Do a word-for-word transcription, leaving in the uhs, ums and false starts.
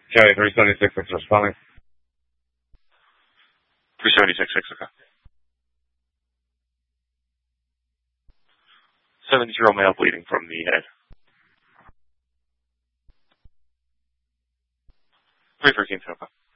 Carry three seventy-six, six responding. three seventy-six, six, okay. seventy-year-old male bleeding from the head. three thirteen, okay.